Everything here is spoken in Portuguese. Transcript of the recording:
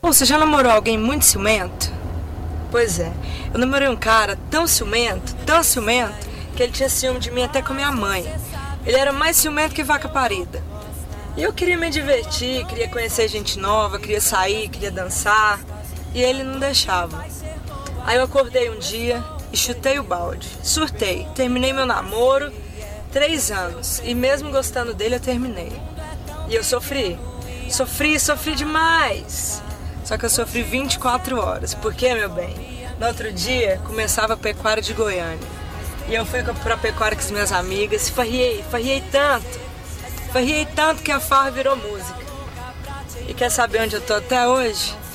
Pô, você já namorou alguém muito ciumento? Pois é, eu namorei um cara tão ciumento, que ele tinha ciúme de mim até com a minha mãe. Ele era mais ciumento que vaca parida. E eu queria me divertir, queria conhecer gente nova, queria sair, queria dançar. E ele não deixava. Aí eu acordei um dia e chutei o balde. Surtei. Terminei meu namoro, 3 anos. E mesmo gostando dele, eu terminei. E eu sofri. Sofri demais. Só que eu sofri 24 horas. Por quê, meu bem? No outro dia, começava a pecuária de Goiânia. E eu fui pra pecuária com as minhas amigas. Farriei tanto que a farra virou música. E quer saber onde eu tô até hoje?